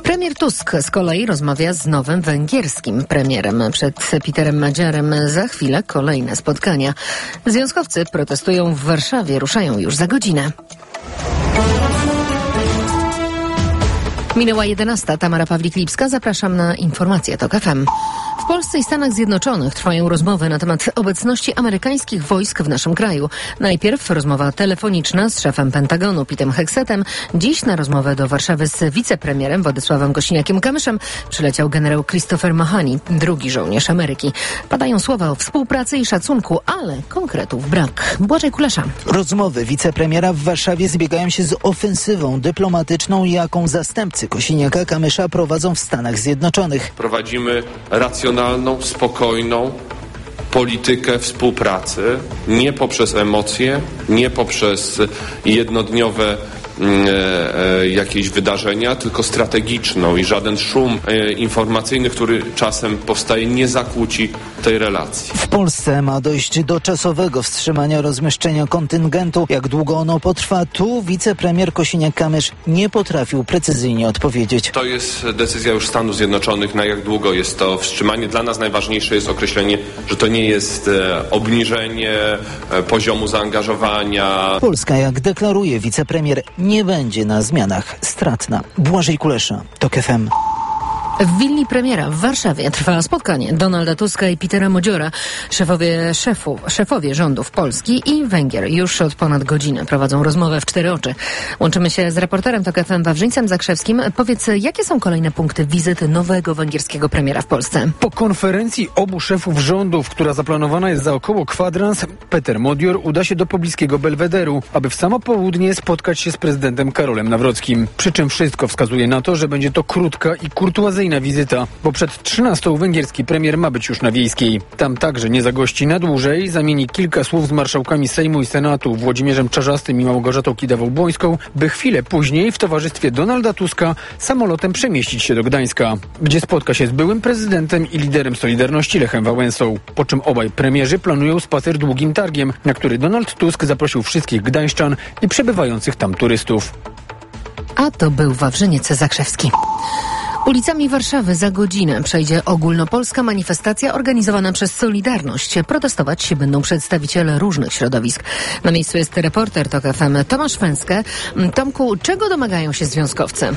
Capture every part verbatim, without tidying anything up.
Premier Tusk z kolei rozmawia z nowym węgierskim premierem. Przed Peterem Magyarem za chwilę kolejne spotkania. Związkowcy protestują w Warszawie, ruszają już za godzinę. Minęła jedenasta. Tamara Pawlik-Lipska. Zapraszam na informacje TOK F M. W Polsce i Stanach Zjednoczonych trwają rozmowy na temat obecności amerykańskich wojsk w naszym kraju. Najpierw rozmowa telefoniczna z szefem Pentagonu Petem Hegsetem. Dziś na rozmowę do Warszawy z wicepremierem Władysławem Kosiniakiem-Kamyszem przyleciał generał Christopher Mahani, drugi żołnierz Ameryki. Padają słowa o współpracy i szacunku, ale konkretów brak. Błażej Kulesza. Rozmowy wicepremiera w Warszawie zbiegają się z ofensywą dyplomatyczną, jaką zastępcy Kosiniaka-Kamysza prowadzą w Stanach Zjednoczonych. Prowadzimy racjonalną, spokojną politykę współpracy, nie poprzez emocje, nie poprzez jednodniowe e, e, jakieś wydarzenia, tylko strategiczną i żaden szum e, informacyjny, który czasem powstaje, nie zakłóci tej relacji. W Polsce ma dojść do czasowego wstrzymania rozmieszczenia kontyngentu. Jak długo ono potrwa, tu wicepremier Kosiniak-Kamysz nie potrafił precyzyjnie odpowiedzieć. To jest decyzja już Stanów Zjednoczonych, na jak długo jest to wstrzymanie. Dla nas najważniejsze jest określenie, że to nie jest e, obniżenie e, poziomu zaangażowania. Polska, jak deklaruje wicepremier, nie będzie na zmianach stratna. Błażej Kulesza, TOK F M. W willi premiera w Warszawie trwa spotkanie Donalda Tuska i Petera Magyara. Szefowie, szefu, szefowie rządów Polski i Węgier już od ponad godziny prowadzą rozmowę w cztery oczy. Łączymy się z reporterem TOK F M Wawrzyńcem Zakrzewskim. Powiedz, jakie są kolejne punkty wizyty nowego węgierskiego premiera w Polsce? Po konferencji obu szefów rządów, która zaplanowana jest za około kwadrans, Peter Magyar uda się do pobliskiego Belwederu, aby w samo południe spotkać się z prezydentem Karolem Nawrockim. Przy czym wszystko wskazuje na to, że będzie to krótka i kurtuazyjna wizyta, bo przed trzynastą węgierski premier ma być już na Wiejskiej. Tam także nie zagości na dłużej, zamieni kilka słów z marszałkami Sejmu i Senatu Włodzimierzem Czarzastym i Małgorzatą Kidawą-Błońską, by chwilę później w towarzystwie Donalda Tuska samolotem przemieścić się do Gdańska, gdzie spotka się z byłym prezydentem i liderem Solidarności Lechem Wałęsą. Po czym obaj premierzy planują spacer długim targiem, na który Donald Tusk zaprosił wszystkich gdańszczan i przebywających tam turystów. A to był Wawrzyniec Zakrzewski. Ulicami Warszawy za godzinę przejdzie ogólnopolska manifestacja organizowana przez Solidarność. Protestować się będą przedstawiciele różnych środowisk. Na miejscu jest reporter TOK F M Tomasz Węskę. Tomku, czego domagają się związkowcy?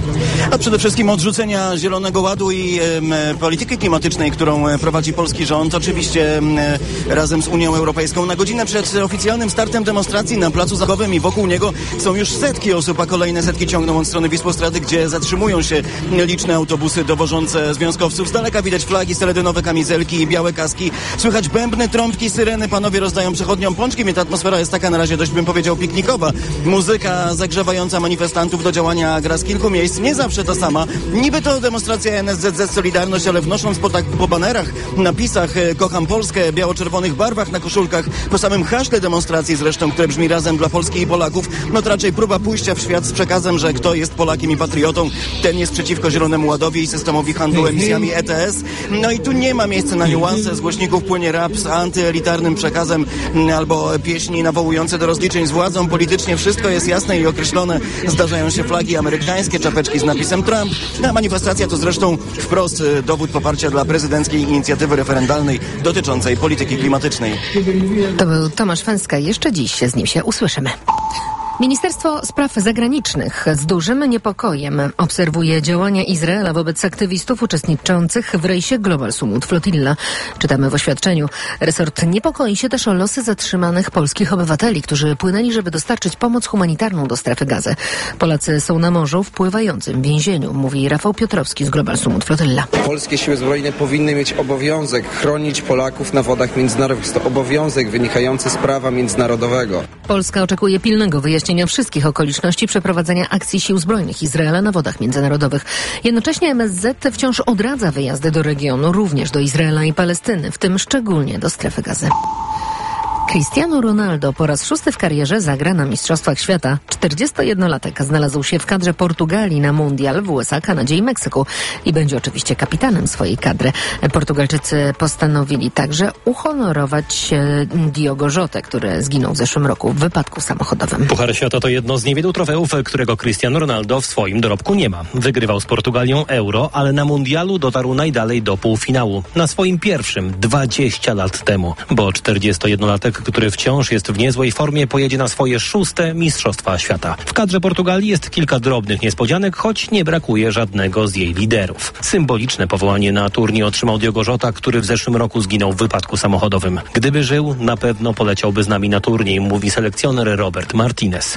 A przede wszystkim odrzucenia Zielonego Ładu i e, polityki klimatycznej, którą prowadzi polski rząd, oczywiście e, razem z Unią Europejską. Na godzinę przed oficjalnym startem demonstracji na Placu Zamkowym i wokół niego są już setki osób, a kolejne setki ciągną od strony Wisłostrady, gdzie zatrzymują się liczne autobusy dowożące związkowców. Z daleka widać flagi, seledynowe kamizelki i białe kaski. Słychać bębny, trąbki, syreny. Panowie rozdają przechodniom pączki, więc atmosfera jest taka na razie dość, bym powiedział, piknikowa. Muzyka zagrzewająca manifestantów do działania gra z kilku miejsc. Nie zawsze ta sama. Niby to demonstracja N S Z Z Solidarność, ale wnosząc po, tak, po banerach, napisach Kocham Polskę, biało-czerwonych barwach na koszulkach, po samym haśle demonstracji zresztą, które brzmi Razem dla Polski i Polaków, no to raczej próba pójścia w świat z przekazem, że kto jest Polakiem i patriotą, ten jest przeciwko Zielonemu Ładowi i systemowi handlu emisjami E T S. No i tu nie ma miejsca na niuanse. Z głośników płynie rap z antyelitarnym przekazem albo pieśni nawołujące do rozliczeń z władzą. Politycznie wszystko jest jasne i określone. Zdarzają się flagi amerykańskie, czapeczki z napisem Trump. A manifestacja to zresztą wprost dowód poparcia dla prezydenckiej inicjatywy referendalnej dotyczącej polityki klimatycznej. To był Tomasz Węskę. Jeszcze dziś z nim się usłyszymy. Ministerstwo Spraw Zagranicznych z dużym niepokojem obserwuje działania Izraela wobec aktywistów uczestniczących w rejsie Global Sumut Flotilla. Czytamy w oświadczeniu. Resort niepokoi się też o losy zatrzymanych polskich obywateli, którzy płynęli, żeby dostarczyć pomoc humanitarną do strefy Gazy. Polacy są na morzu w pływającym więzieniu, mówi Rafał Piotrowski z Global Sumut Flotilla. Polskie siły zbrojne powinny mieć obowiązek chronić Polaków na wodach międzynarodowych. Jest to obowiązek wynikający z prawa międzynarodowego. Polska oczekuje pilnego wyjaśnienia wszystkich okoliczności przeprowadzenia akcji sił zbrojnych Izraela na wodach międzynarodowych. Jednocześnie M S Z wciąż odradza wyjazdy do regionu, również do Izraela i Palestyny, w tym szczególnie do strefy Gazy. Cristiano Ronaldo po raz szósty w karierze zagra na Mistrzostwach Świata. czterdziestojednolatek znalazł się w kadrze Portugalii na Mundial w U S A, Kanadzie i Meksyku i będzie oczywiście kapitanem swojej kadry. Portugalczycy postanowili także uhonorować Diogo Jotę, który zginął w zeszłym roku w wypadku samochodowym. Puchar Świata to jedno z niewielu trofeów, którego Cristiano Ronaldo w swoim dorobku nie ma. Wygrywał z Portugalią Euro, ale na Mundialu dotarł najdalej do półfinału. Na swoim pierwszym dwadzieścia lat temu, bo czterdziestojednolatek, który wciąż jest w niezłej formie, pojedzie na swoje szóste Mistrzostwa Świata. W kadrze Portugalii jest kilka drobnych niespodzianek, choć nie brakuje żadnego z jej liderów. Symboliczne powołanie na turniej otrzymał Diogo Jota, który w zeszłym roku zginął w wypadku samochodowym. Gdyby żył, na pewno poleciałby z nami na turniej, mówi selekcjoner Robert Martinez.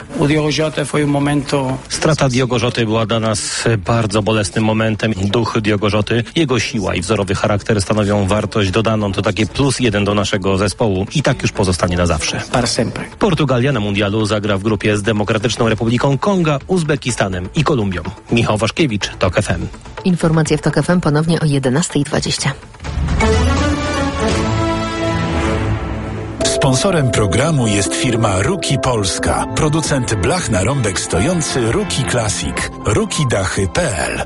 Strata Diogo Joty była dla nas bardzo bolesnym momentem. Duch Diogo Joty, jego siła i wzorowy charakter stanowią wartość dodaną. To takie plus jeden do naszego zespołu i tak już pozostanie na zawsze. Portugalia na mundialu zagra w grupie z Demokratyczną Republiką Konga, Uzbekistanem i Kolumbią. Michał Waszkiewicz, TOK F M. Informacje w TOK F M ponownie o jedenasta dwadzieścia. Sponsorem programu jest firma Ruki Polska, producent blach na rąbek stojący Ruki Classic, ruki dachy kropka p l.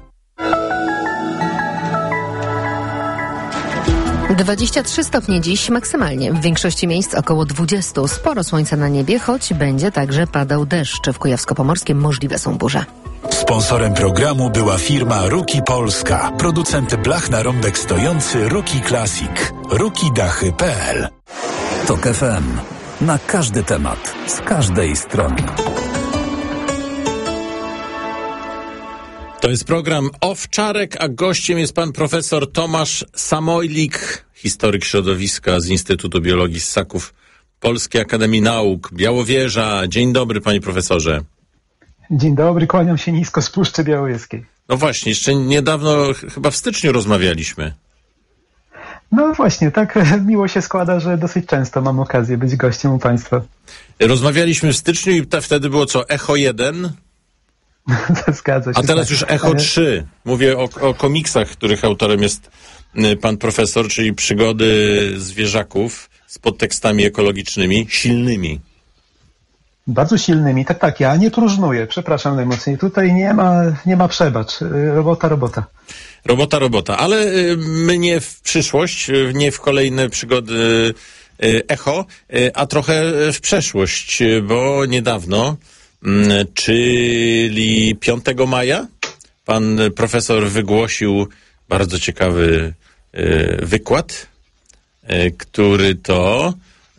dwadzieścia trzy stopnie dziś maksymalnie, w większości miejsc około dwadzieścia. Sporo słońca na niebie, choć będzie także padał deszcz. W Kujawsko-Pomorskim możliwe są burze. Sponsorem programu była firma Ruki Polska, producent blach na rąbek stojący Ruki Classic, ruki dachy kropka p l. TOK F M. Na każdy temat, z każdej strony. To jest program Owczarek, a gościem jest pan profesor Tomasz Samojlik, historyk środowiska z Instytutu Biologii Ssaków Polskiej Akademii Nauk, Białowieża. Dzień dobry, panie profesorze. Dzień dobry, kłaniam się nisko z Puszczy Białowieskiej. No właśnie, jeszcze niedawno, chyba w styczniu rozmawialiśmy. No właśnie, tak miło się składa, że dosyć często mam okazję być gościem u państwa. Rozmawialiśmy w styczniu i ta, wtedy było co, Echo jeden? Zgadza się. A teraz tak. już Echo trzy. Mówię o, o komiksach, których autorem jest pan profesor, czyli przygody zwierzaków z podtekstami ekologicznymi, silnymi. Bardzo silnymi, tak, tak, ja nie próżnuję, przepraszam najmocniej. Tutaj nie ma, nie ma przebacz. Robota, robota. Robota, robota, ale my nie w przyszłość, nie w kolejne przygody Echo, a trochę w przeszłość, bo niedawno, czyli piątego maja, pan profesor wygłosił bardzo ciekawy wykład, który to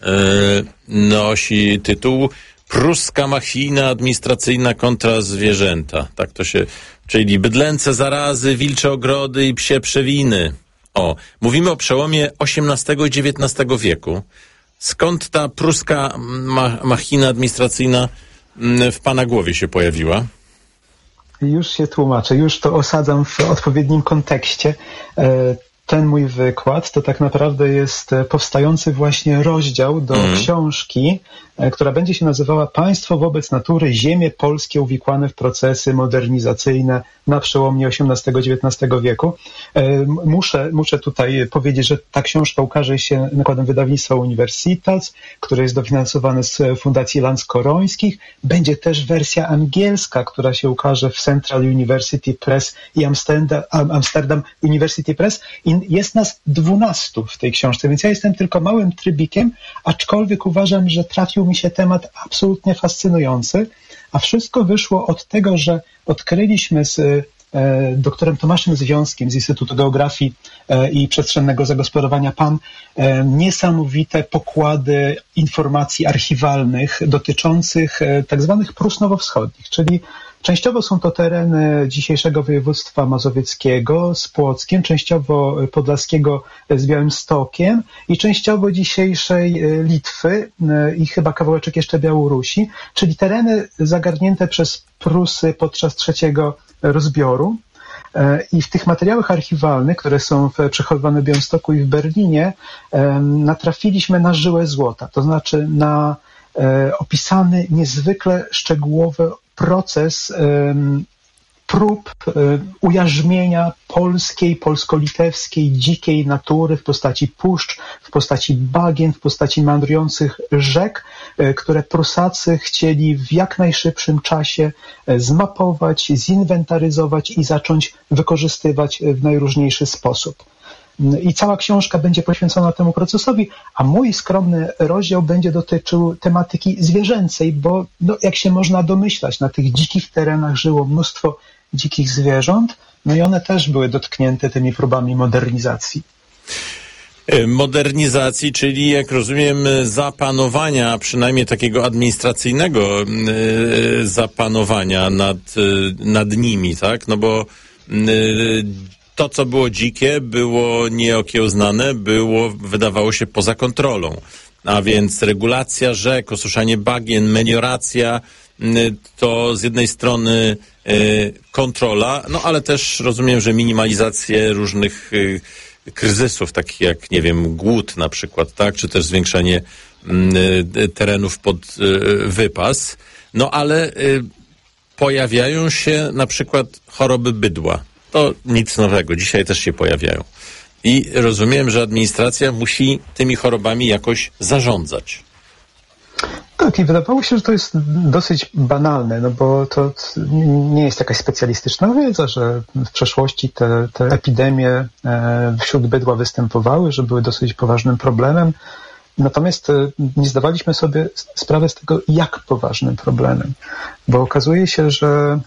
nosi tytuł Pruska machina administracyjna kontra zwierzęta. Tak to się, czyli bydlęce zarazy, wilcze ogrody i psie przewiny. O, mówimy o przełomie osiemnastego i dziewiętnastego wieku. Skąd ta pruska ma- machina administracyjna w pana głowie się pojawiła? Już się tłumaczę, już to osadzam w odpowiednim kontekście. Ten mój wykład to tak naprawdę jest powstający właśnie rozdział do mm. książki, która będzie się nazywała Państwo wobec natury, ziemie polskie uwikłane w procesy modernizacyjne na przełomie osiemnastego i dziewiętnastego wieku. Muszę, muszę tutaj powiedzieć, że ta książka ukaże się nakładem wydawnictwa Universitas, które jest dofinansowane z Fundacji Lanskorońskich. Będzie też wersja angielska, która się ukaże w Central University Press i Amsterdam, Amsterdam University Press. I jest nas dwunastu w tej książce, więc ja jestem tylko małym trybikiem, aczkolwiek uważam, że trafił mi się temat absolutnie fascynujący, a wszystko wyszło od tego, że odkryliśmy z e, doktorem Tomaszem Związkiem z Instytutu Geografii e, i Przestrzennego Zagospodarowania P A M e, niesamowite pokłady informacji archiwalnych dotyczących e, tak zwanych Prus Nowowschodnich, czyli częściowo są to tereny dzisiejszego województwa mazowieckiego z Płockiem, częściowo podlaskiego z Białymstokiem i częściowo dzisiejszej Litwy i chyba kawałeczek jeszcze Białorusi, czyli tereny zagarnięte przez Prusy podczas trzeciego rozbioru. I w tych materiałach archiwalnych, które są przechowywane w Białymstoku i w Berlinie, natrafiliśmy na żyłę złota, to znaczy na opisany niezwykle szczegółowy proces um, prób y, ujarzmienia polskiej, polsko-litewskiej, dzikiej natury w postaci puszcz, w postaci bagien, w postaci meandrujących rzek, y, które Prusacy chcieli w jak najszybszym czasie y, zmapować, zinwentaryzować i zacząć wykorzystywać w najróżniejszy sposób. I cała książka będzie poświęcona temu procesowi, a mój skromny rozdział będzie dotyczył tematyki zwierzęcej, bo no, jak się można domyślać, na tych dzikich terenach żyło mnóstwo dzikich zwierząt, no i one też były dotknięte tymi próbami modernizacji. Modernizacji, czyli jak rozumiem zapanowania, przynajmniej takiego administracyjnego zapanowania nad, nad nimi, tak? No bo to, co było dzikie, było nieokiełznane, było, wydawało się, poza kontrolą. A więc regulacja rzek, osuszanie bagien, melioracja, to z jednej strony kontrola, no ale też rozumiem, że minimalizację różnych kryzysów, takich jak, nie wiem, głód na przykład, tak, czy też zwiększanie terenów pod wypas. No ale pojawiają się na przykład choroby bydła. To nic nowego, dzisiaj też się pojawiają. I rozumiem, że administracja musi tymi chorobami jakoś zarządzać. Tak, i wydawało się, że to jest dosyć banalne, no bo to nie jest jakaś specjalistyczna wiedza, że w przeszłości te, te epidemie wśród bydła występowały, że były dosyć poważnym problemem. Natomiast nie zdawaliśmy sobie sprawy z tego, jak poważnym problemem, bo okazuje się, że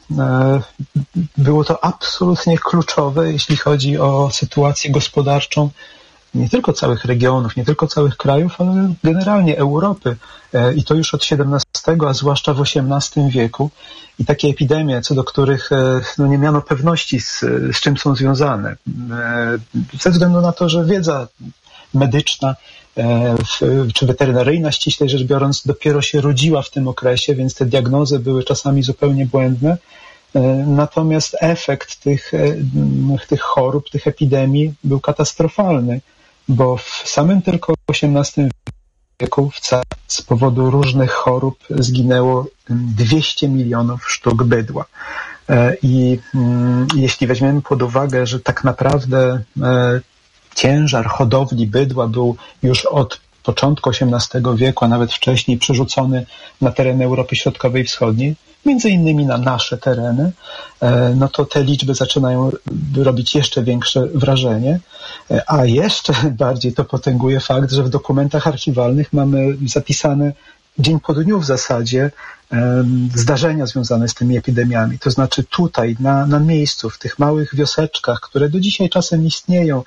było to absolutnie kluczowe, jeśli chodzi o sytuację gospodarczą nie tylko całych regionów, nie tylko całych krajów, ale generalnie Europy. I to już od siedemnastego, a zwłaszcza w osiemnastym wieku. I takie epidemie, co do których no, nie miano pewności, z, z czym są związane. Ze względu na to, że wiedza medyczna czy weterynaryjna, ściślej rzecz biorąc, dopiero się rodziła w tym okresie, więc te diagnozy były czasami zupełnie błędne. Natomiast efekt tych, tych chorób, tych epidemii był katastrofalny, bo w samym tylko osiemnastym wieku z powodu różnych chorób zginęło dwieście milionów sztuk bydła. I jeśli weźmiemy pod uwagę, że tak naprawdę ciężar hodowli bydła był już od początku osiemnastego wieku, a nawet wcześniej przerzucony na tereny Europy Środkowej i Wschodniej, między innymi na nasze tereny, no to te liczby zaczynają robić jeszcze większe wrażenie, a jeszcze bardziej to potęguje fakt, że w dokumentach archiwalnych mamy zapisane dzień po dniu w zasadzie zdarzenia związane z tymi epidemiami. To znaczy tutaj, na, na miejscu, w tych małych wioseczkach, które do dzisiaj czasem istnieją,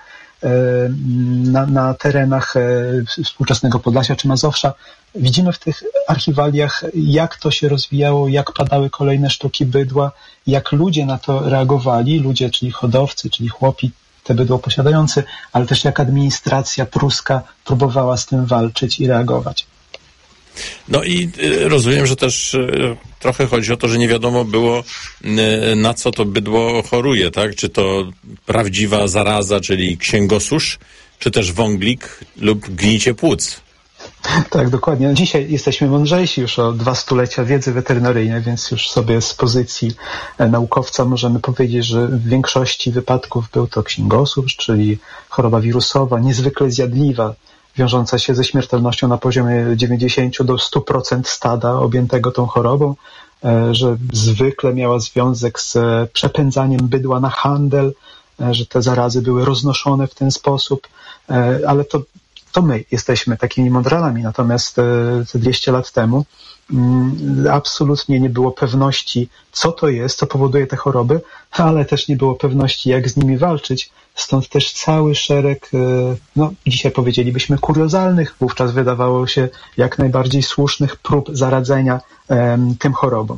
Na, na terenach współczesnego Podlasia czy Mazowsza. Widzimy w tych archiwaliach, jak to się rozwijało, jak padały kolejne sztuki bydła, jak ludzie na to reagowali, ludzie, czyli hodowcy, czyli chłopi, te bydło posiadający, ale też jak administracja pruska próbowała z tym walczyć i reagować. No i rozumiem, że też trochę chodzi o to, że nie wiadomo było, na co to bydło choruje, tak? Czy to prawdziwa zaraza, czyli księgosusz, czy też wąglik lub gnicie płuc. Tak, dokładnie. No dzisiaj jesteśmy mądrzejsi już o dwa stulecia wiedzy weterynaryjnej, więc już sobie z pozycji naukowca możemy powiedzieć, że w większości wypadków był to księgosusz, czyli choroba wirusowa, niezwykle zjadliwa, wiążąca się ze śmiertelnością na poziomie dziewięćdziesiąt do stu procent stada objętego tą chorobą, że zwykle miała związek z przepędzaniem bydła na handel, że te zarazy były roznoszone w ten sposób, ale to, to my jesteśmy takimi mądralami, natomiast te dwieście lat temu absolutnie nie było pewności, co to jest, co powoduje te choroby, ale też nie było pewności, jak z nimi walczyć. Stąd też cały szereg, no dzisiaj powiedzielibyśmy kuriozalnych, wówczas wydawało się jak najbardziej słusznych prób zaradzenia um, tym chorobom.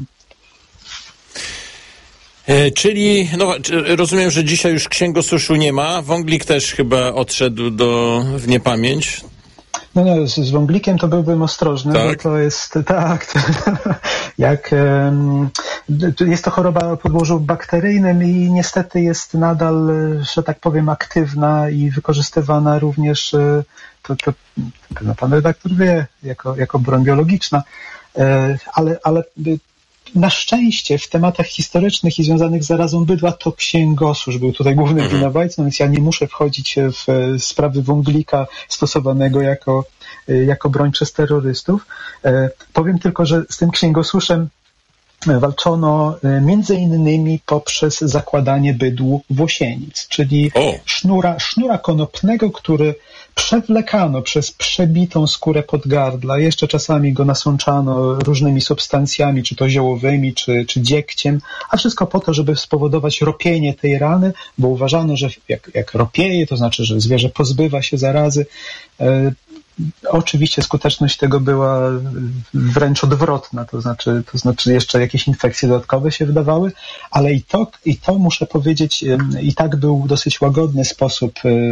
E, czyli, no rozumiem, że dzisiaj już księgosuszu nie ma, wąglik też chyba odszedł do, w niepamięć. No, no z, z wąglikiem to byłbym ostrożny, tak? Bo to jest, tak, to, jak, jest to choroba o podłożu bakteryjnym i niestety jest nadal, że tak powiem, aktywna i wykorzystywana również, to, to pewno pan redaktor wie, jako, jako broń biologiczna, ale, ale Na szczęście w tematach historycznych i związanych z zarazą bydła to księgosusz był tutaj głównym winowajcą, więc ja nie muszę wchodzić w sprawy wąglika stosowanego jako, jako broń przez terrorystów. Powiem tylko, że z tym księgosuszem walczono między innymi poprzez zakładanie bydłu włosienic, czyli sznura, sznura konopnego, który przewlekano przez przebitą skórę podgardla, jeszcze czasami go nasączano różnymi substancjami, czy to ziołowymi, czy, czy dziegciem, a wszystko po to, żeby spowodować ropienie tej rany, bo uważano, że jak, jak ropieje, to znaczy, że zwierzę pozbywa się zarazy. E, Oczywiście skuteczność tego była wręcz odwrotna, to znaczy, to znaczy jeszcze jakieś infekcje dodatkowe się wydawały, ale i to, i to muszę powiedzieć, i tak był dosyć łagodny sposób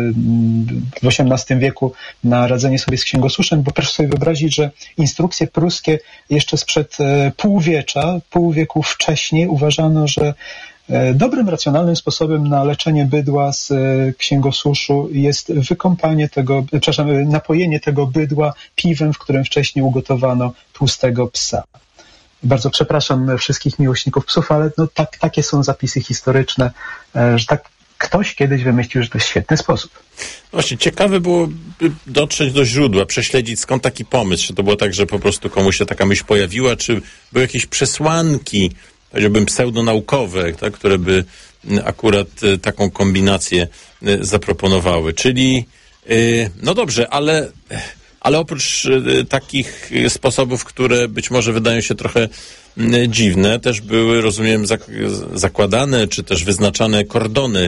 w osiemnastym wieku na radzenie sobie z księgosuszem, bo proszę sobie wyobrazić, że instrukcje pruskie jeszcze sprzed półwiecza, pół wieku wcześniej uważano, że dobrym, racjonalnym sposobem na leczenie bydła z księgosuszu jest wykąpanie tego, przepraszam, napojenie tego bydła piwem, w którym wcześniej ugotowano tłustego psa. Bardzo przepraszam wszystkich miłośników psów, ale no tak, takie są zapisy historyczne, że tak ktoś kiedyś wymyślił, że to jest świetny sposób. Właśnie, ciekawe było dotrzeć do źródła, prześledzić skąd taki pomysł. Czy to było tak, że po prostu komuś się taka myśl pojawiła, czy były jakieś przesłanki, powiedziałbym pseudonaukowe, tak, które by akurat taką kombinację zaproponowały. Czyli, no dobrze, ale, ale oprócz takich sposobów, które być może wydają się trochę dziwne, też były, rozumiem, zakładane, czy też wyznaczane kordony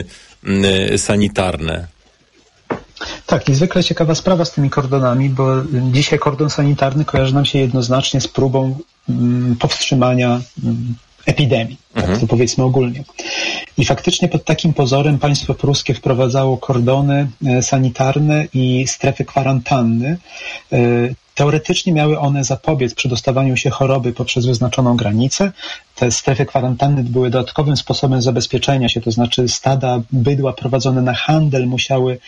sanitarne. Tak, niezwykle ciekawa sprawa z tymi kordonami, bo dzisiaj kordon sanitarny kojarzy nam się jednoznacznie z próbą powstrzymania epidemii, mhm. tak to powiedzmy ogólnie. I faktycznie pod takim pozorem państwo pruskie wprowadzało kordony sanitarne i strefy kwarantanny. Teoretycznie miały one zapobiec przedostawaniu się choroby poprzez wyznaczoną granicę. Te strefy kwarantanny były dodatkowym sposobem zabezpieczenia się, to znaczy stada bydła prowadzone na handel musiały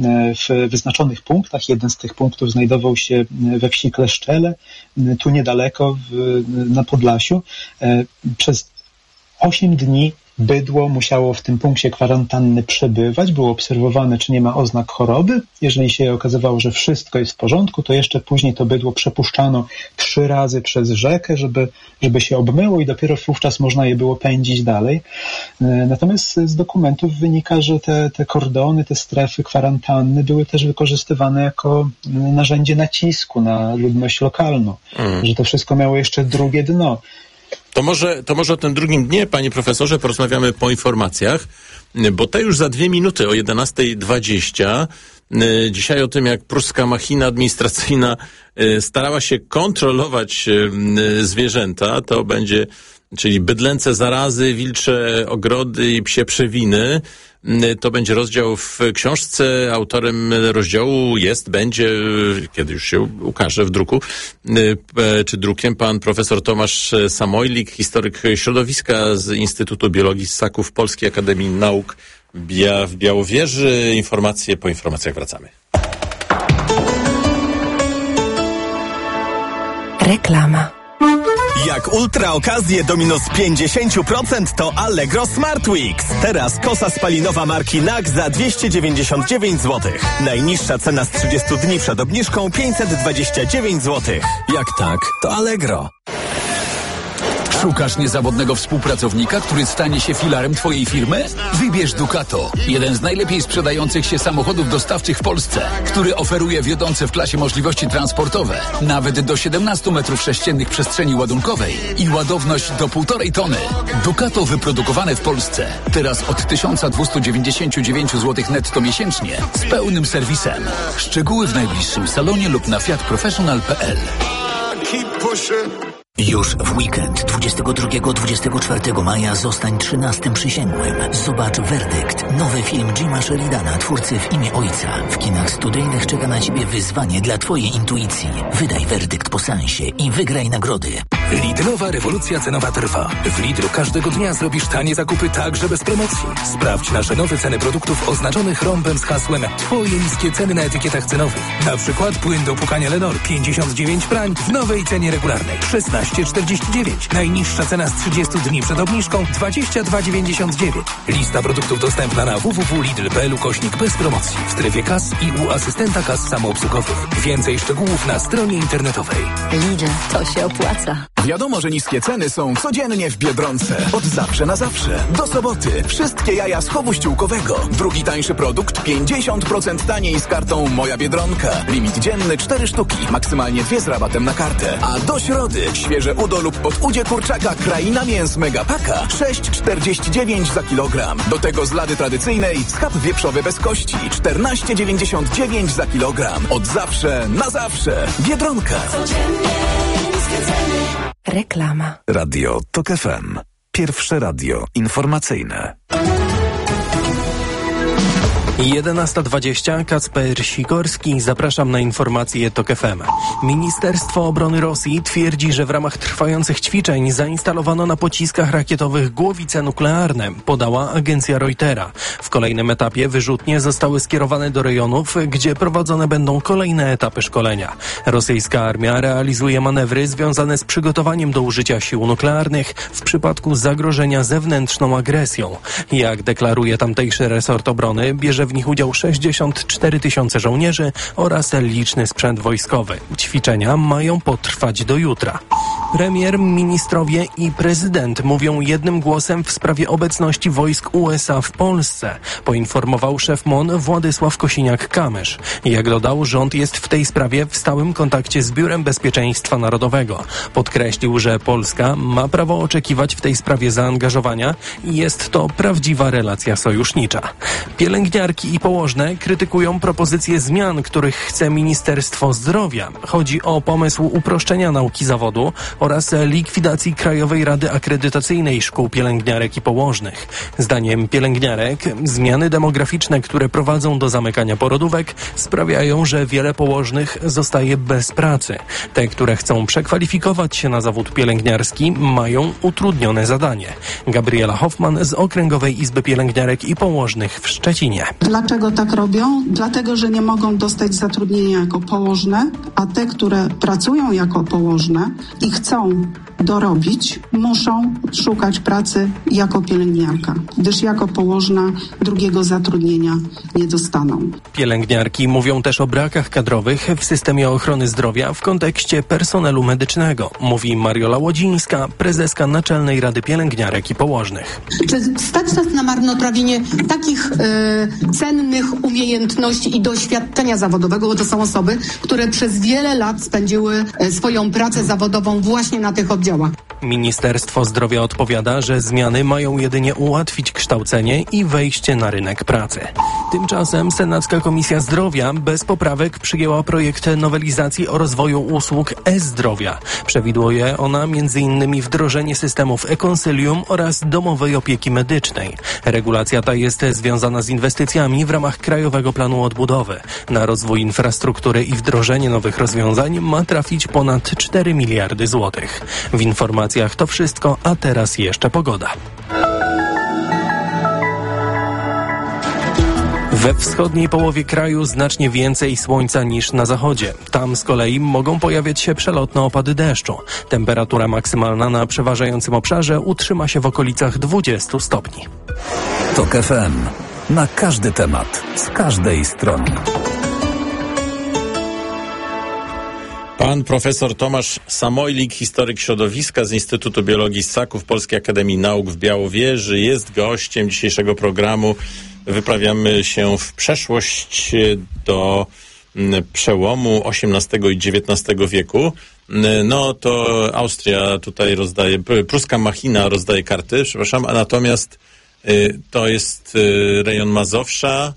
w wyznaczonych punktach. Jeden z tych punktów znajdował się we wsi Kleszczele, tu niedaleko w, na Podlasiu. Przez osiem dni bydło musiało w tym punkcie kwarantanny przebywać, było obserwowane, czy nie ma oznak choroby. Jeżeli się okazywało, że wszystko jest w porządku, to jeszcze później to bydło przepuszczano trzy razy przez rzekę, żeby, żeby się obmyło i dopiero wówczas można je było pędzić dalej. Natomiast z dokumentów wynika, że te, te kordony, te strefy kwarantanny były też wykorzystywane jako narzędzie nacisku na ludność lokalną, mm. że to wszystko miało jeszcze drugie dno. To może, to może o tym drugim dnie, panie profesorze, porozmawiamy po informacjach, bo te już za dwie minuty o jedenasta dwadzieścia. Dzisiaj o tym, jak pruska machina administracyjna starała się kontrolować zwierzęta, to będzie, czyli bydlęce zarazy, wilcze ogrody i psie przewiny. To będzie rozdział w książce. Autorem rozdziału jest, będzie, kiedy już się ukaże w druku, czy drukiem, pan profesor Tomasz Samojlik, historyk środowiska z Instytutu Biologii Ssaków Polskiej Akademii Nauk w Białowieży. Informacje po informacjach wracamy. Reklama. Jak ultra okazje do minus pięćdziesiąt procent to Allegro Smart Weeks. Teraz kosa spalinowa marki N A K za dwieście dziewięćdziesiąt dziewięć złotych. Najniższa cena z trzydziestu dni przed obniżką pięćset dwadzieścia dziewięć złotych. Jak tak, to Allegro. Szukasz niezawodnego współpracownika, który stanie się filarem twojej firmy? Wybierz Ducato, jeden z najlepiej sprzedających się samochodów dostawczych w Polsce, który oferuje wiodące w klasie możliwości transportowe, nawet do siedemnastu metrów sześciennych przestrzeni ładunkowej i ładowność do półtorej tony. Ducato wyprodukowane w Polsce, teraz od tysiąc dwieście dziewięćdziesiąt dziewięć złotych netto miesięcznie, z pełnym serwisem. Szczegóły w najbliższym salonie lub na fiat professional kropka p l. Już w weekend dwudziestego drugiego do dwudziestego czwartego maja zostań trzynastym przysięgłym. Zobacz Werdykt, nowy film Jima Sheridana, twórcy W imię Ojca. W kinach studyjnych czeka na Ciebie wyzwanie dla Twojej intuicji. Wydaj werdykt po seansie i wygraj nagrody. Lidlowa rewolucja cenowa trwa. W Lidlu każdego dnia zrobisz tanie zakupy także bez promocji. Sprawdź nasze nowe ceny produktów oznaczonych rąbem z hasłem Twoje niskie ceny na etykietach cenowych. Na przykład płyn do płukania Lenor pięćdziesiąt dziewięć prań w nowej cenie regularnej szesnaście czterdzieści dziewięć. Najniższa cena z trzydziestu dni przed obniżką dwadzieścia dwa dziewięćdziesiąt dziewięć. Lista produktów dostępna na w w w kropka lidl kropka p l ukośnik bez promocji w strefie kas i u asystenta kas samoobsługowych. Więcej szczegółów na stronie internetowej. Lidl, to się opłaca. Wiadomo, że niskie ceny są codziennie w Biedronce. Od zawsze na zawsze. Do soboty. Wszystkie jaja z chowu ściółkowego. Drugi tańszy produkt pięćdziesiąt procent taniej z kartą Moja Biedronka. Limit dzienny cztery sztuki. Maksymalnie dwie z rabatem na kartę. A do środy świeże udo lub podudzie kurczaka Kraina Mięs Megapaka sześć czterdzieści dziewięć za kilogram. Do tego z lady tradycyjnej schab wieprzowy bez kości czternaście dziewięćdziesiąt dziewięć za kilogram. Od zawsze na zawsze. Biedronka. Reklama. Radio Tok F M. Pierwsze radio informacyjne. jedenasta dwadzieścia, Kacper Sikorski, zapraszam na informacje Tok F M. Ministerstwo Obrony Rosji twierdzi, że w ramach trwających ćwiczeń zainstalowano na pociskach rakietowych głowice nuklearne, podała agencja Reutera. W kolejnym etapie wyrzutnie zostały skierowane do rejonów, gdzie prowadzone będą kolejne etapy szkolenia. Rosyjska armia realizuje manewry związane z przygotowaniem do użycia sił nuklearnych w przypadku zagrożenia zewnętrzną agresją. Jak deklaruje tamtejszy resort obrony, bierze w nich udział sześćdziesiąt cztery tysiące żołnierzy oraz liczny sprzęt wojskowy. Ćwiczenia mają potrwać do jutra. Premier, ministrowie i prezydent mówią jednym głosem w sprawie obecności wojsk U S A w Polsce, poinformował szef M O N Władysław Kosiniak-Kamysz. Jak dodał, rząd jest w tej sprawie w stałym kontakcie z Biurem Bezpieczeństwa Narodowego. Podkreślił, że Polska ma prawo oczekiwać w tej sprawie zaangażowania i jest to prawdziwa relacja sojusznicza. Pielęgniarki i położne krytykują propozycje zmian, których chce Ministerstwo Zdrowia. Chodzi o pomysł uproszczenia nauki zawodu oraz likwidacji Krajowej Rady Akredytacyjnej Szkół Pielęgniarek i Położnych. Zdaniem pielęgniarek zmiany demograficzne, które prowadzą do zamykania porodówek, sprawiają, że wiele położnych zostaje bez pracy. Te, które chcą przekwalifikować się na zawód pielęgniarski, mają utrudnione zadanie. Gabriela Hoffman z Okręgowej Izby Pielęgniarek i Położnych w Szczecinie. Dlaczego tak robią? Dlatego, że nie mogą dostać zatrudnienia jako położne, a te, które pracują jako położne i chcą dorobić, muszą szukać pracy jako pielęgniarka, gdyż jako położna drugiego zatrudnienia nie dostaną. Pielęgniarki mówią też o brakach kadrowych w systemie ochrony zdrowia w kontekście personelu medycznego, mówi Mariola Łodzińska, prezeska Naczelnej Rady Pielęgniarek i Położnych. Czy stać nas na marnotrawienie takich e, cennych umiejętności i doświadczenia zawodowego, bo to są osoby, które przez wiele lat spędziły e, swoją pracę zawodową właśnie na tych oddziałach. Ministerstwo Zdrowia odpowiada, że zmiany mają jedynie ułatwić kształcenie i wejście na rynek pracy. Tymczasem Senacka Komisja Zdrowia bez poprawek przyjęła projekt nowelizacji o rozwoju usług e-zdrowia. Przewiduje ona między innymi wdrożenie systemów e-konsylium oraz domowej opieki medycznej. Regulacja ta jest związana z inwestycjami w ramach Krajowego Planu Odbudowy. Na rozwój infrastruktury i wdrożenie nowych rozwiązań ma trafić ponad cztery miliardy złotych. W informacjach to wszystko, a teraz jeszcze pogoda. We wschodniej połowie kraju znacznie więcej słońca niż na zachodzie. Tam z kolei mogą pojawiać się przelotne opady deszczu. Temperatura maksymalna na przeważającym obszarze utrzyma się w okolicach dwudziestu stopni. Tok F M. Na każdy temat, z każdej strony. Pan profesor Tomasz Samojlik, historyk środowiska z Instytutu Biologii Ssaków Polskiej Akademii Nauk w Białowieży, jest gościem dzisiejszego programu. Wyprawiamy się w przeszłość do przełomu osiemnastego i dziewiętnastego wieku. No to Austria tutaj rozdaje, pruska machina rozdaje karty, przepraszam, a natomiast to jest rejon Mazowsza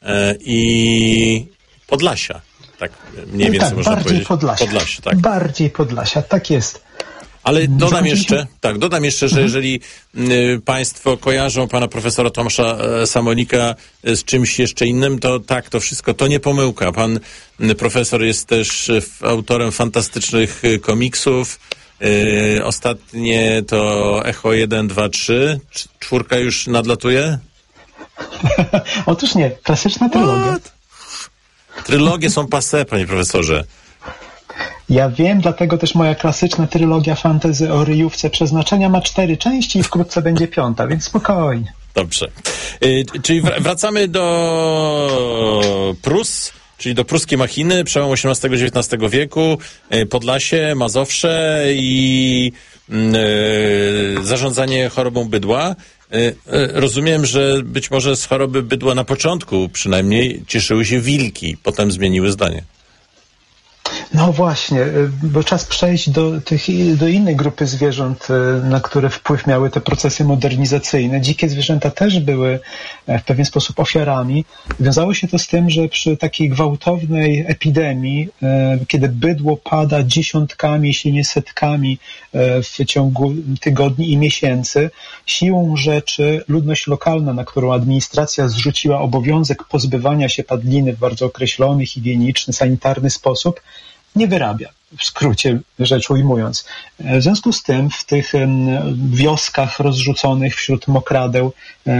i Podlasia. Tak, mniej więcej tak, można bardziej powiedzieć. Podlasia. Podlasia, tak. Bardziej Podlasia, tak jest. Ale dodam Zakończyliśmy? jeszcze, tak, dodam jeszcze, że jeżeli y, państwo kojarzą pana profesora Tomasza y, Samojlika y, z czymś jeszcze innym, to tak, to wszystko to nie pomyłka. Pan y, profesor jest też y, autorem fantastycznych y, komiksów, Yy, ostatnie to Echo jeden, dwa, trzy. Czwórka już nadlatuje? Otóż nie, klasyczna trylogia. What? Trylogie są passé, panie profesorze. Ja wiem, dlatego też moja klasyczna trylogia fantasy o ryjówce przeznaczenia ma cztery części i wkrótce będzie piąta, więc spokojnie. Dobrze. Yy, czyli wr- wracamy do Prus, czyli do pruskiej machiny, przełom osiemnastego dziewiętnastego wieku, yy, Podlasie, Mazowsze i yy, zarządzanie chorobą bydła. Yy, yy, rozumiem, że być może z choroby bydła na początku przynajmniej cieszyły się wilki, potem zmieniły zdanie. No właśnie, bo czas przejść do, tych, do innej grupy zwierząt, na które wpływ miały te procesy modernizacyjne. Dzikie zwierzęta też były w pewien sposób ofiarami. Wiązało się to z tym, że przy takiej gwałtownej epidemii, kiedy bydło pada dziesiątkami, jeśli nie setkami w ciągu tygodni i miesięcy, siłą rzeczy ludność lokalna, na którą administracja zrzuciła obowiązek pozbywania się padliny w bardzo określony, higieniczny, sanitarny sposób, nie wyrabia, w skrócie rzecz ujmując. W związku z tym w tych wioskach rozrzuconych wśród mokradeł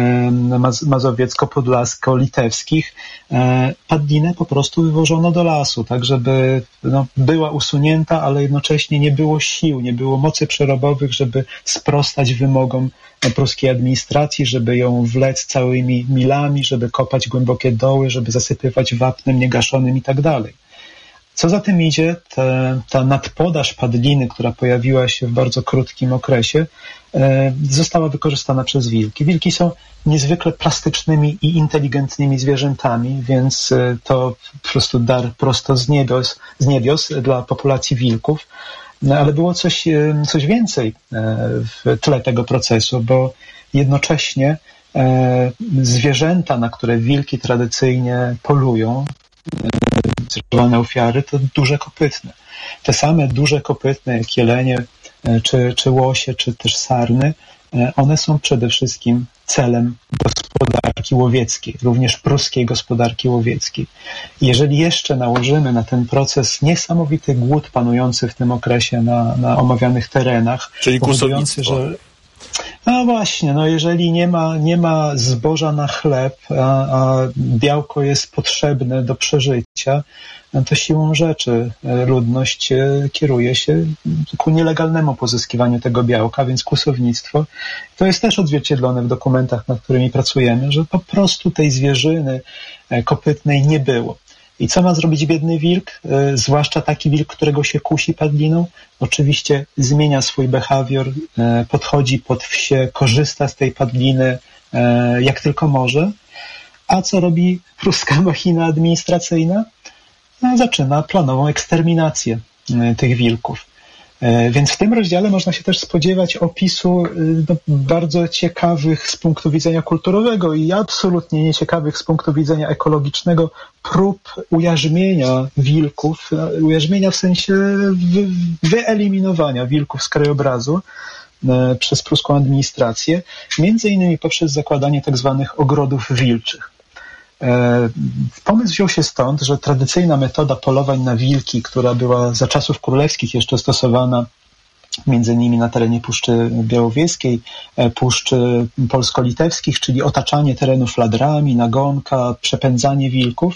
mazowiecko-podlasko-litewskich padlinę po prostu wywożono do lasu, tak żeby no, była usunięta, ale jednocześnie nie było sił, nie było mocy przerobowych, żeby sprostać wymogom pruskiej administracji, żeby ją wlec całymi milami, żeby kopać głębokie doły, żeby zasypywać wapnem niegaszonym i tak dalej. Co za tym idzie, te, ta nadpodaż padliny, która pojawiła się w bardzo krótkim okresie, e, została wykorzystana przez wilki. Wilki są niezwykle plastycznymi i inteligentnymi zwierzętami, więc e, to po prostu dar prosto z niebios, z niebios dla populacji wilków. No, ale było coś, e, coś więcej e, w tle tego procesu, bo jednocześnie e, zwierzęta, na które wilki tradycyjnie polują, zrzucone ofiary, to duże kopytne. Te same duże kopytne, jak jelenie, czy, czy łosie, czy też sarny, one są przede wszystkim celem gospodarki łowieckiej, również pruskiej gospodarki łowieckiej. Jeżeli jeszcze nałożymy na ten proces niesamowity głód panujący w tym okresie na, na omawianych terenach, czyli powodujący, że no właśnie, no jeżeli nie ma, nie ma zboża na chleb, a, a białko jest potrzebne do przeżycia, no to siłą rzeczy ludność kieruje się ku nielegalnemu pozyskiwaniu tego białka, więc kłusownictwo. To jest też odzwierciedlone w dokumentach, nad którymi pracujemy, że po prostu tej zwierzyny kopytnej nie było. I co ma zrobić biedny wilk, e, zwłaszcza taki wilk, którego się kusi padliną? Oczywiście zmienia swój behawior, e, podchodzi pod wsie, korzysta z tej padliny e, jak tylko może. A co robi pruska machina administracyjna? No, zaczyna planową eksterminację e, tych wilków. Więc w tym rozdziale można się też spodziewać opisu no, bardzo ciekawych z punktu widzenia kulturowego i absolutnie nieciekawych z punktu widzenia ekologicznego prób ujarzmienia wilków, ujarzmienia w sensie wy, wyeliminowania wilków z krajobrazu e, przez pruską administrację, między innymi poprzez zakładanie tak zwanych ogrodów wilczych. Pomysł wziął się stąd, że tradycyjna metoda polowań na wilki, która była za czasów królewskich jeszcze stosowana między innymi na terenie Puszczy Białowieskiej, Puszczy Polsko-Litewskich, czyli otaczanie terenów ladrami, nagonka, przepędzanie wilków,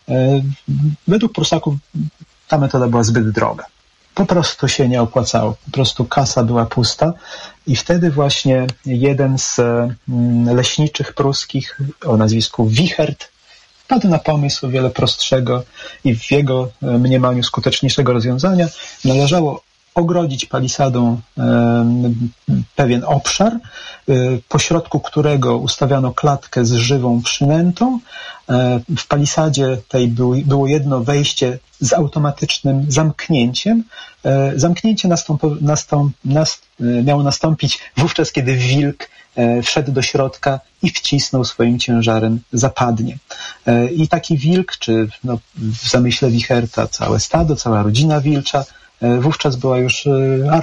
według Prusaków ta metoda była zbyt droga. Po prostu się nie opłacało, po prostu kasa była pusta i wtedy właśnie jeden z leśniczych pruskich o nazwisku Wichert wpadł na pomysł o wiele prostszego i w jego mniemaniu skuteczniejszego rozwiązania. Należało ogrodzić palisadą pewien obszar, pośrodku którego ustawiano klatkę z żywą przynętą. W palisadzie tej było jedno wejście z automatycznym zamknięciem. Zamknięcie nastąpo, nastąp, nast, miało nastąpić wówczas, kiedy wilk wszedł do środka i wcisnął swoim ciężarem zapadnie. I taki wilk, czy no, w zamyśle Wicherta całe stado, cała rodzina wilcza, wówczas była już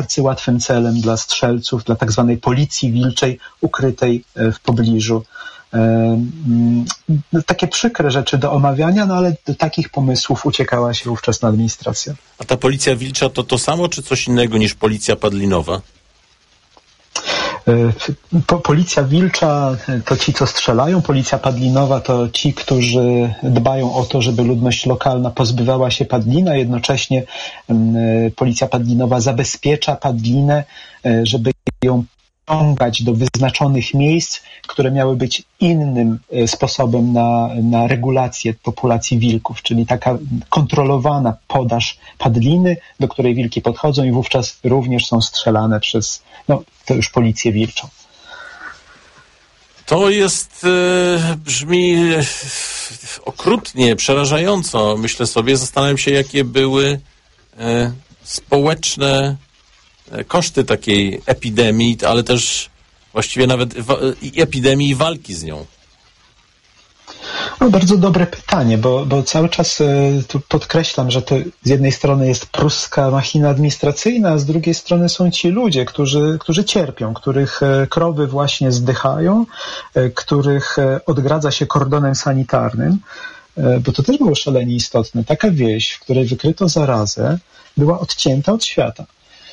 arcyłatwym celem dla strzelców, dla tak zwanej policji wilczej ukrytej w pobliżu takie przykre rzeczy do omawiania, no ale do takich pomysłów uciekała się ówczesna administracja. A ta policja wilcza to to samo, czy coś innego niż policja padlinowa? Po, policja wilcza to ci, co strzelają, policja padlinowa to ci, którzy dbają o to, żeby ludność lokalna pozbywała się padliny, a jednocześnie y, policja padlinowa zabezpiecza padlinę, y, żeby ją ściągać do wyznaczonych miejsc, które miały być innym y, sposobem na, na regulację populacji wilków, czyli taka kontrolowana podaż padliny, do której wilki podchodzą i wówczas również są strzelane przez, no, to już policję wilczą. To jest, e, brzmi e, okrutnie, przerażająco. Myślę sobie, zastanawiam się, jakie były e, społeczne e, koszty takiej epidemii, ale też właściwie nawet wa- i epidemii i walki z nią. No, bardzo dobre pytanie, bo, bo cały czas y, tu podkreślam, że to z jednej strony jest pruska machina administracyjna, a z drugiej strony są ci ludzie, którzy, którzy cierpią, których y, krowy właśnie zdychają, y, których y, odgradza się kordonem sanitarnym, y, bo to też było szalenie istotne. Taka wieś, w której wykryto zarazę, była odcięta od świata.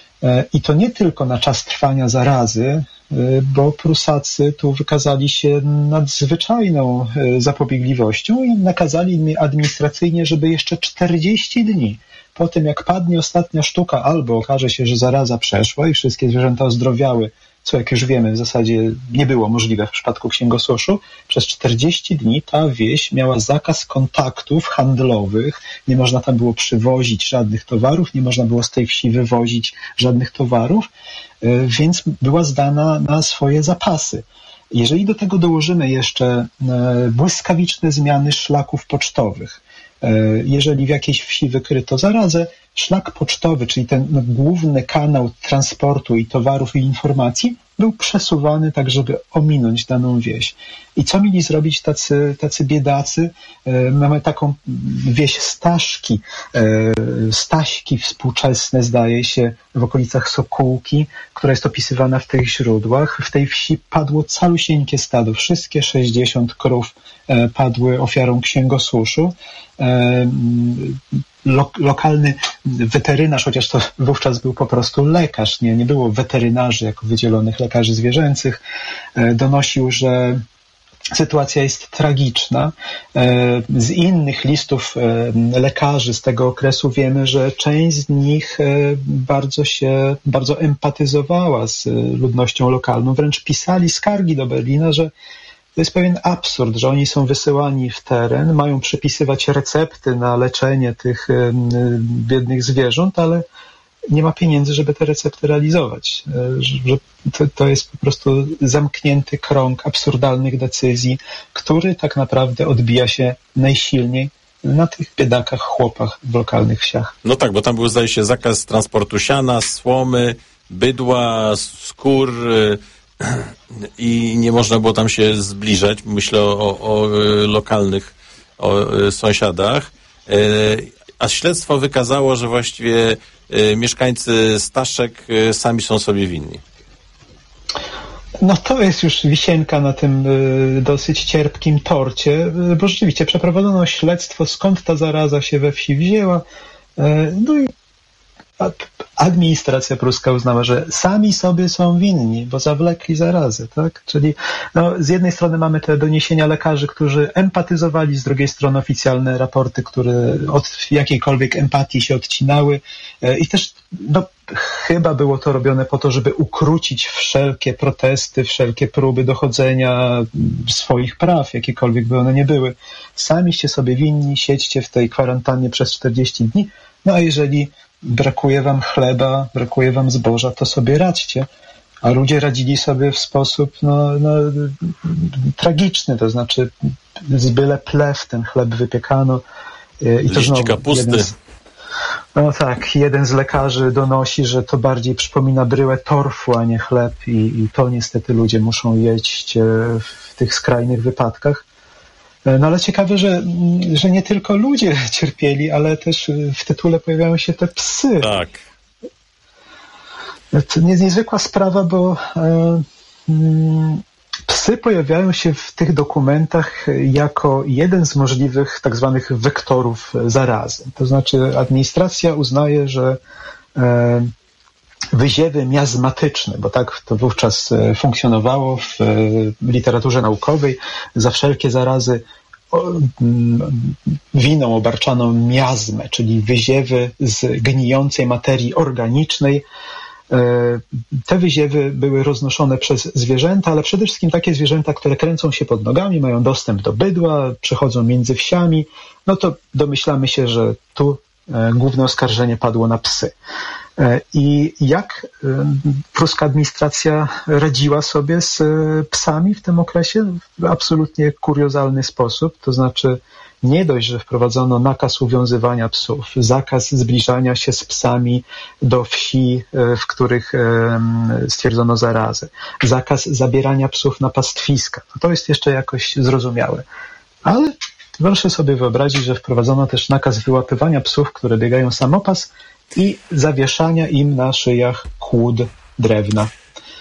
I to nie tylko na czas trwania zarazy, bo Prusacy tu wykazali się nadzwyczajną zapobiegliwością i nakazali mi administracyjnie, żeby jeszcze czterdzieści dni po tym, jak padnie ostatnia sztuka, albo okaże się, że zaraza przeszła i wszystkie zwierzęta ozdrowiały, co jak już wiemy w zasadzie nie było możliwe w przypadku księgosłuszu, przez czterdzieści dni ta wieś miała zakaz kontaktów handlowych, nie można tam było przywozić żadnych towarów, nie można było z tej wsi wywozić żadnych towarów, więc była zdana na swoje zapasy. Jeżeli do tego dołożymy jeszcze błyskawiczne zmiany szlaków pocztowych, jeżeli w jakiejś wsi wykryto zarazę, szlak pocztowy, czyli ten no, główny kanał transportu i towarów i informacji, był przesuwany tak, żeby ominąć daną wieś. I co mieli zrobić tacy, tacy biedacy? E, mamy taką wieś Staszki, e, Staśki współczesne, zdaje się, w okolicach Sokółki, która jest opisywana w tych źródłach. W tej wsi padło calusieńkie stado, wszystkie sześćdziesiąt krów e, padły ofiarą księgosłuszu. E, lo, lokalny weterynarz, chociaż to wówczas był po prostu lekarz, nie, nie było weterynarzy jako wydzielonych lekarzy zwierzęcych, e, donosił, że sytuacja jest tragiczna. Z innych listów lekarzy z tego okresu wiemy, że część z nich bardzo się, bardzo empatyzowała z ludnością lokalną. Wręcz pisali skargi do Berlina, że to jest pewien absurd, że oni są wysyłani w teren, mają przepisywać recepty na leczenie tych biednych zwierząt, ale nie ma pieniędzy, żeby te recepty realizować. Że to, to jest po prostu zamknięty krąg absurdalnych decyzji, który tak naprawdę odbija się najsilniej na tych biedakach, chłopach w lokalnych wsiach. No tak, bo tam był, zdaje się, zakaz transportu siana, słomy, bydła, skór i nie można było tam się zbliżać. Myślę o, o, o lokalnych o sąsiadach. A śledztwo wykazało, że właściwie mieszkańcy Staszek sami są sobie winni. No to jest już wisienka na tym dosyć cierpkim torcie, bo rzeczywiście przeprowadzono śledztwo, skąd ta zaraza się we wsi wzięła. No i administracja pruska uznała, że sami sobie są winni, bo zawlekli zarazę, tak? Czyli no, z jednej strony mamy te doniesienia lekarzy, którzy empatyzowali, z drugiej strony oficjalne raporty, które od jakiejkolwiek empatii się odcinały i też no, chyba było to robione po to, żeby ukrócić wszelkie protesty, wszelkie próby dochodzenia swoich praw, jakiekolwiek by one nie były. Samiście sobie winni, siedźcie w tej kwarantannie przez czterdzieści dni, no a jeżeli brakuje wam chleba, brakuje wam zboża, to sobie radźcie. A ludzie radzili sobie w sposób no, no, tragiczny, to znaczy z byle plew ten chleb wypiekano. I to znowu kapusty. Z, no tak, jeden z lekarzy donosi, że to bardziej przypomina bryłę torfu, a nie chleb i, i to niestety ludzie muszą jeść w tych skrajnych wypadkach. No ale ciekawe, że, że nie tylko ludzie cierpieli, ale też w tytule pojawiają się te psy. Tak. To jest niezwykła sprawa, bo e, Psy pojawiają się w tych dokumentach jako jeden z możliwych tak zwanych wektorów zarazy. To znaczy administracja uznaje, że wyziewy miazmatyczne, bo tak to wówczas funkcjonowało w literaturze naukowej, za wszelkie zarazy winą obarczano miazmę, czyli wyziewy z gnijącej materii organicznej. Te wyziewy były roznoszone przez zwierzęta, ale przede wszystkim takie zwierzęta, które kręcą się pod nogami, mają dostęp do bydła, przechodzą między wsiami, no to domyślamy się, że tu główne oskarżenie padło na psy. I jak pruska administracja radziła sobie z psami w tym okresie? W absolutnie kuriozalny sposób, to znaczy nie dość, że wprowadzono nakaz uwiązywania psów, zakaz zbliżania się z psami do wsi, w których stwierdzono zarazę, zakaz zabierania psów na pastwiska. No to jest jeszcze jakoś zrozumiałe. Ale proszę sobie wyobrazić, że wprowadzono też nakaz wyłapywania psów, które biegają samopas i zawieszania im na szyjach kłód drewna.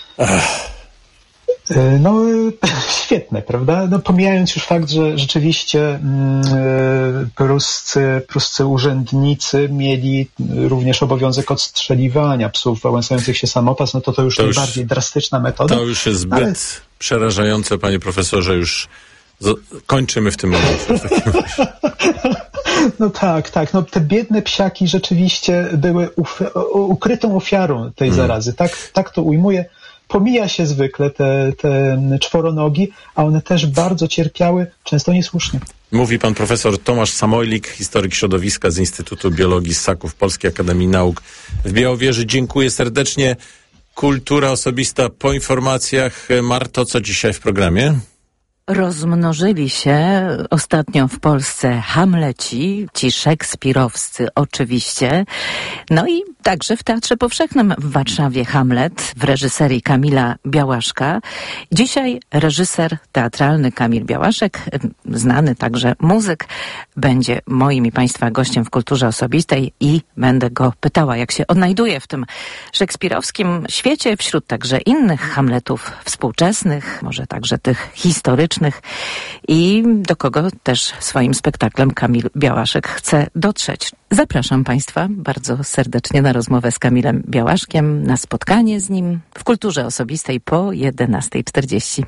No, świetne, prawda? No, pomijając już fakt, że rzeczywiście yy, pruscy, pruscy urzędnicy mieli również obowiązek odstrzeliwania psów wałęsających się samopas, no to to już to najbardziej już, drastyczna metoda. To już jest zbyt ale... przerażające, panie profesorze, już z... kończymy w tym momencie. W takim razie. No tak, tak. No, te biedne psiaki rzeczywiście były uf- ukrytą ofiarą tej hmm. zarazy. Tak, tak to ujmuję. Pomija się zwykle te, te czworonogi, a one też bardzo cierpiały, często niesłusznie. Mówi pan profesor Tomasz Samojlik, historyk środowiska z Instytutu Biologii Ssaków Polskiej Akademii Nauk w Białowieży. Dziękuję serdecznie. Kultura osobista po informacjach. Marto, co dzisiaj w programie? Rozmnożyli się ostatnio w Polsce Hamleci, ci szekspirowscy oczywiście, no i także w Teatrze Powszechnym w Warszawie Hamlet w reżyserii Kamila Białaszka. Dzisiaj reżyser teatralny Kamil Białaszek, znany także muzyk, będzie moim i państwa gościem w Kulturze Osobistej i będę go pytała, jak się odnajduje w tym szekspirowskim świecie, wśród także innych Hamletów współczesnych, może także tych historycznych, i do kogo też swoim spektaklem Kamil Białaszek chce dotrzeć. Zapraszam państwa bardzo serdecznie na rozmowę z Kamilem Białaszkiem, na spotkanie z nim w Kulturze Osobistej po jedenasta czterdzieści.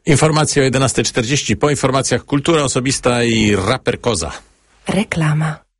Informacje o jedenasta czterdzieści. Po informacjach Kultura Osobista i raper Koza. Reklama.